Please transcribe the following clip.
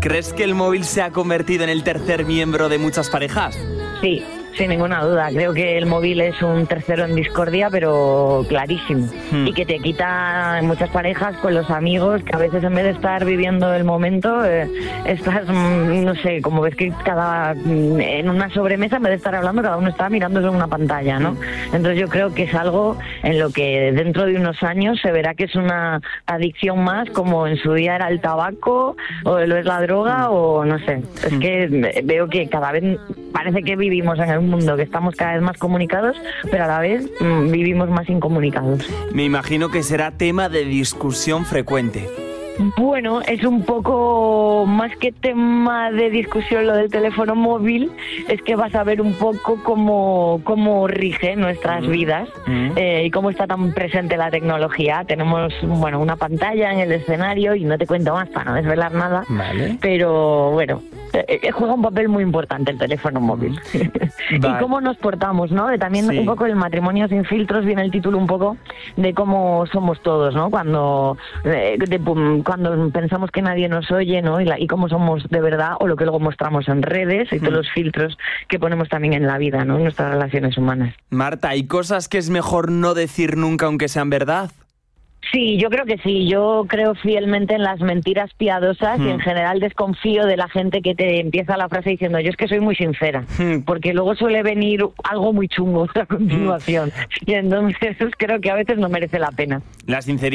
¿Crees que el móvil se ha convertido en el tercer miembro de muchas parejas? Sí, sin ninguna duda. Creo que el móvil es un tercero en discordia, pero clarísimo. Y que te quita en muchas parejas con los amigos, que a veces en vez de estar viviendo el momento, estás, no sé, como ves que en una sobremesa, en vez de estar hablando, cada uno está mirándose en una pantalla, ¿no? Entonces yo creo que es algo en lo que dentro de unos años se verá que es una adicción más, como en su día era el tabaco, o lo es la droga, o no sé. Es que veo que cada vez parece que vivimos en un mundo que estamos cada vez más comunicados, pero a la vez vivimos más incomunicados. Me imagino que será tema de discusión frecuente. Bueno, es un poco más que tema de discusión lo del teléfono móvil, es que vas a ver un poco cómo rige nuestras vidas y cómo está tan presente la tecnología. Tenemos, bueno, una pantalla en el escenario y no te cuento más para no desvelar nada, vale. Pero bueno, juega un papel muy importante el teléfono móvil. Vale. Y cómo nos portamos, ¿no? También un poco el matrimonio sin filtros viene el título un poco de cómo somos todos, ¿no? Cuando pensamos que nadie nos oye, ¿no? Y cómo somos de verdad, o lo que luego mostramos en redes y todos los filtros que ponemos también en la vida, ¿no? En nuestras relaciones humanas. Marta, ¿hay cosas que es mejor no decir nunca aunque sean verdad? Sí, yo creo que sí. Yo creo fielmente en las mentiras piadosas y en general desconfío de la gente que te empieza la frase diciendo yo es que soy muy sincera, porque luego suele venir algo muy chungo a continuación y entonces creo que a veces no merece la pena. La sinceridad